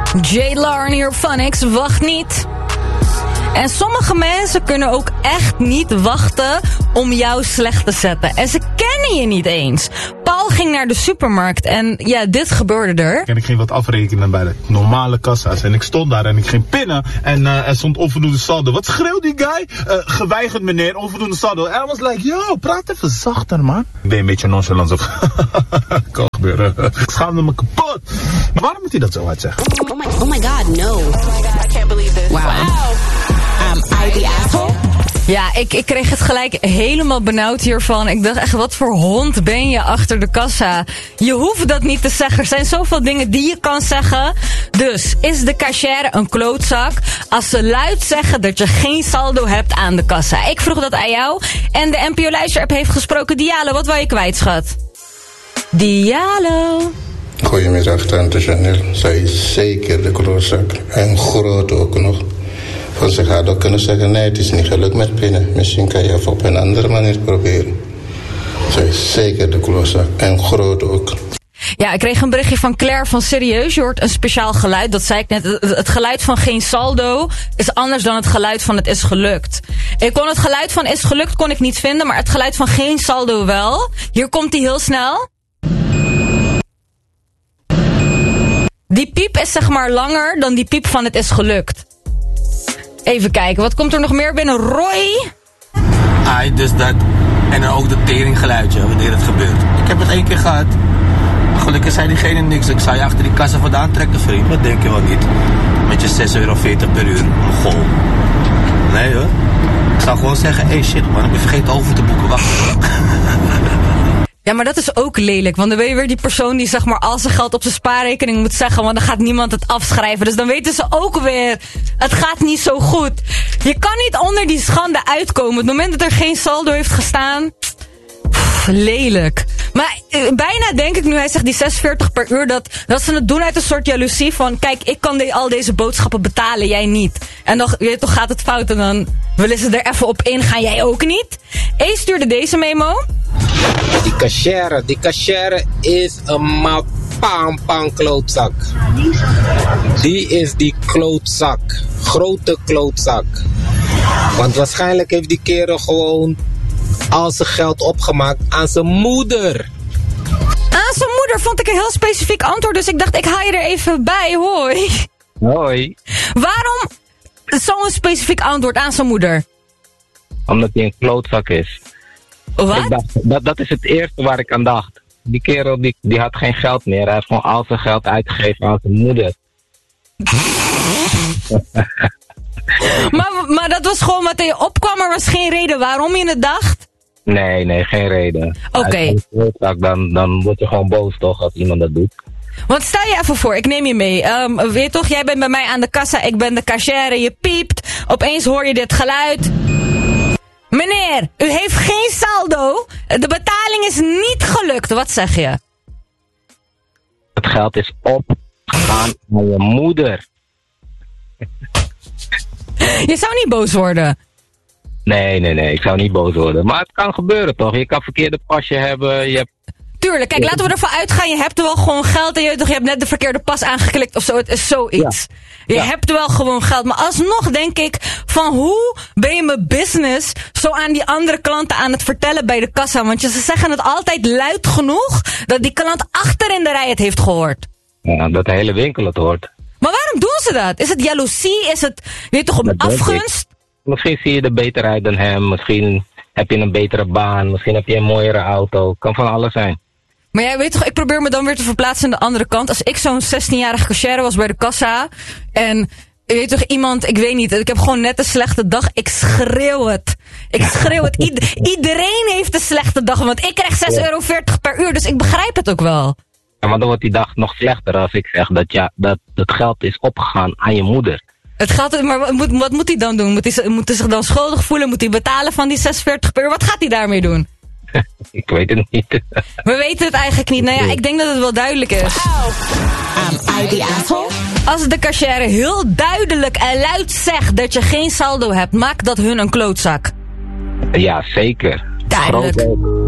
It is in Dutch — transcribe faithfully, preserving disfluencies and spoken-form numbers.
J-Lar en Earphonics, wacht niet. En sommige mensen kunnen ook echt niet wachten om jou slecht te zetten. En ze kennen je niet eens. Paul ging naar de supermarkt en ja, dit gebeurde er. En ik ging wat afrekenen bij de normale kassa's. En ik stond daar en ik ging pinnen. En uh, er stond onvoldoende saldo. Wat schreeuwt die guy? Uh, geweigerd meneer, onvoldoende saldo. En hij was like, yo, praat even zachter man. Ik ben een beetje nonchalant. Zo. Kan gebeuren. Ik schaamde me kapot. Maar waarom moet hij dat zo hard zeggen? Oh my, oh my god, no. Oh my god, I can't believe this. Wow. wow. Um, I the asshole? Ja, ik, ik kreeg het gelijk helemaal benauwd hiervan. Ik dacht echt, wat voor hond ben je achter de kassa? Je hoeft dat niet te zeggen. Er zijn zoveel dingen die je kan zeggen. Dus, is de cashier een klootzak als ze luid zeggen dat je geen saldo hebt aan de kassa? Ik vroeg dat aan jou. En de N P O-luisterapp heeft gesproken. Diallo, wat wou je kwijt, schat? Diallo. Goedemiddag, tante Chanel. Zij is zeker de klootzak. En groot ook nog. Want ze gaat ook kunnen zeggen, nee, het is niet gelukt met pinnen. Misschien kan je even op een andere manier proberen. Zij is zeker de klootzak. En groot ook. Ja, ik kreeg een berichtje van Claire van serieus. Je hoort een speciaal geluid, dat zei ik net. Het geluid van geen saldo is anders dan het geluid van het is gelukt. Ik kon het geluid van is gelukt kon ik niet vinden, maar het geluid van geen saldo wel. Hier komt hij heel snel. Die piep is zeg maar langer dan die piep van het is gelukt. Even kijken, wat komt er nog meer binnen? Roy? Ah, dus dat. En dan ook dat teringgeluidje wanneer het gebeurt. Ik heb het één keer gehad. Gelukkig zei diegene niks. Ik zou je achter die kassa vandaan trekken, vriend. Dat denk je wel niet. Met je zes euro veertig per uur. Goh. Nee hoor. Ik zou gewoon zeggen, hé hey, shit man, ik ben vergeten over te boeken. Wacht even. Ja, maar dat is ook lelijk. Want dan ben je weer die persoon die zeg maar al zijn geld op zijn spaarrekening moet zeggen. Want dan gaat niemand het afschrijven. Dus dan weten ze ook weer, het gaat niet zo goed. Je kan niet onder die schande uitkomen. Het moment dat er geen saldo heeft gestaan. Pff, lelijk. Maar uh, bijna denk ik nu, hij zegt die zesenveertig per uur. Dat, dat ze het doen uit een soort jaloezie van, kijk, ik kan de, al deze boodschappen betalen, jij niet. En dan je weet toch, gaat het fout en dan willen ze er even op ingaan, jij ook niet. E stuurde deze memo. Die cashier, die cashier is een mapang klootzak. Die is die klootzak. Grote klootzak. Want waarschijnlijk heeft die kerel gewoon al zijn geld opgemaakt aan zijn moeder. Aan zijn moeder vond ik een heel specifiek antwoord. Dus ik dacht, ik haal je er even bij. Hoi. Hoi. Waarom zo'n specifiek antwoord aan zijn moeder? Omdat hij een klootzak is. Wat? Ik dacht, dat, dat is het eerste waar ik aan dacht. Die kerel die, die had geen geld meer. Hij heeft gewoon al zijn geld uitgegeven aan zijn moeder. maar, maar dat was gewoon wat er opkwam. Er was geen reden waarom je het dacht? Nee, nee, geen reden. Oké. Okay. Dan, dan word je gewoon boos toch als iemand dat doet. Want stel je even voor, ik neem je mee. Um, weet je toch, jij bent bij mij aan de kassa, ik ben de cashier, je piept. Opeens hoor je dit geluid. Meneer, u heeft geen saldo. De betaling is niet gelukt. Wat zeg je? Het geld is opgegaan aan je moeder. Je zou niet boos worden. Nee, nee, nee. Ik zou niet boos worden. Maar het kan gebeuren toch? Je kan verkeerde pasje hebben. Je hebt... Tuurlijk, kijk, laten we ervan uitgaan. Je hebt er wel gewoon geld en je, je hebt net de verkeerde pas aangeklikt of zo. Het is zoiets. Ja. Je ja. hebt wel gewoon geld. Maar alsnog denk ik van hoe ben je mijn business zo aan die andere klanten aan het vertellen bij de kassa. Want ze zeggen het altijd luid genoeg dat die klant achter in de rij het heeft gehoord. Ja, dat de hele winkel het hoort. Maar waarom doen ze dat? Is het jaloezie? Is het, weet je toch, om afgunst? Misschien zie je er beter uit dan hem. Misschien heb je een betere baan. Misschien heb je een mooiere auto. Kan van alles zijn. Maar jij weet toch, ik probeer me dan weer te verplaatsen aan de andere kant. Als ik zo'n zestienjarige cashier was bij de kassa. En je weet toch, iemand, ik weet niet. Ik heb gewoon net een slechte dag. Ik schreeuw het. Ik schreeuw het. I- iedereen heeft een slechte dag. Want ik krijg zes euro veertig per uur. Dus ik begrijp het ook wel. Ja, maar dan wordt die dag nog slechter als ik zeg dat, ja, dat het geld is opgegaan aan je moeder. Het gaat, maar wat moet, wat moet hij dan doen? Moet hij, moet hij zich dan schuldig voelen? Moet hij betalen van die zesenveertig per uur? Wat gaat hij daarmee doen? Ik weet het niet. We weten het eigenlijk niet. Nou ja, ik denk dat het wel duidelijk is. Um, I the asshole? Als de cashier heel duidelijk en luid zegt dat je geen saldo hebt, maakt dat hun een klootzak. Ja, zeker. Duidelijk. Groot ook.